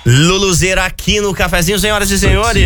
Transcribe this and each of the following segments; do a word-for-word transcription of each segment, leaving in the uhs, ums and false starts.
Luluzeira aqui no cafezinho, senhoras e senhores.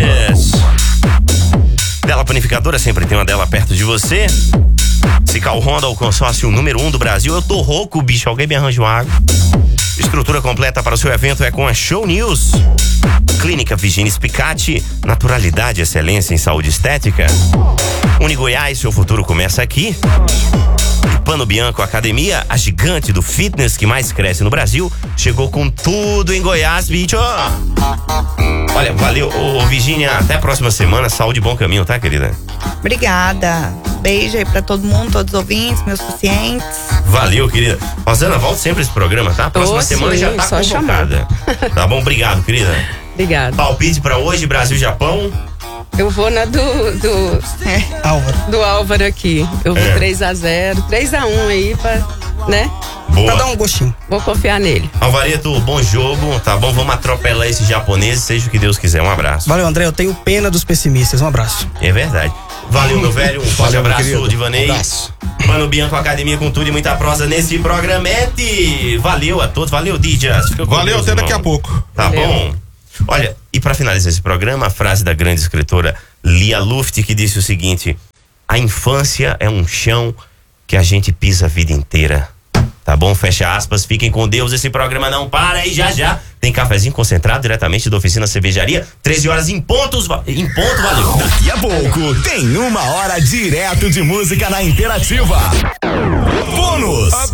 Dela Panificadora, sempre tem uma dela perto de você. Cical Honda, o consórcio número um do Brasil. Eu tô rouco, bicho, alguém me arranja uma água. Estrutura completa para o seu evento é com a Show News. Clínica Virginia Spicati, naturalidade e excelência em saúde estética. Uni Goiás, seu futuro começa aqui. E Pano Bianco Academia, a gigante do fitness que mais cresce no Brasil, chegou com tudo em Goiás, bicho. Olha, valeu, ô, ô Virginia, até a próxima semana, saúde e bom caminho, tá, querida? Obrigada. Beijo aí pra todo mundo, todos os ouvintes, meus pacientes. Valeu, querida. Rosana, volta sempre esse programa, tá? Próxima Ô, semana sim, já tá só convocada. Tá bom? Obrigado, querida. Obrigada. Palpite pra hoje, Brasil-Japão. Eu vou na do do, Álvaro. do Álvaro aqui. Eu vou É. três a zero, três a um aí pra, né? Boa. Pra dar um gostinho. Vou confiar nele. Alvareto, bom jogo, tá bom? Vamos atropelar esses japoneses, seja o que Deus quiser. Um abraço. Valeu, André. Eu tenho pena dos pessimistas. Um abraço. É verdade. Valeu, meu velho. Um forte Valeu, meu abraço, querido. Divanei. Um abraço. Mano Bianco Academia com tudo e muita prosa nesse programete. Valeu a todos. Valeu, Dijas. Fica com Valeu, Deus, até daqui irmão. a pouco. Tá Valeu. bom? Olha, e pra finalizar esse programa, a frase da grande escritora Lia Luft, que disse o seguinte: a infância é um chão que a gente pisa a vida inteira. Tá bom? Fecha aspas, fiquem com Deus, esse programa não para e já já tem cafezinho concentrado diretamente da Oficina Cervejaria, treze horas em pontos, va- em ponto, valeu. Daqui a pouco tem uma hora direto de música na Interativa. Bônus